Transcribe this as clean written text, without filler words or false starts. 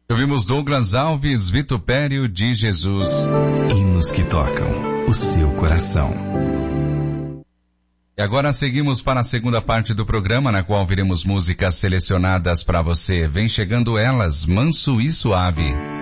Ouvimos Douglas Alves, Vitupério de Jesus. Hinos que tocam o seu coração. E agora seguimos para a segunda parte do programa, na qual veremos músicas selecionadas para você. Vem chegando elas, Manso e Suave.